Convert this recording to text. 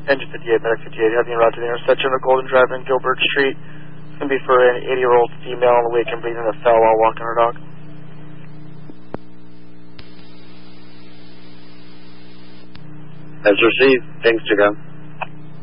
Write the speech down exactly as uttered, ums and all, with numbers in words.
Engine fifty-eight, Medic fifty-eight, heading route to the intersection of Golden Drive and Gilbert Street. It's going to be for an eighty-year-old female on the way completing a fell while walking her dog. That's received. Thanks, Jacob.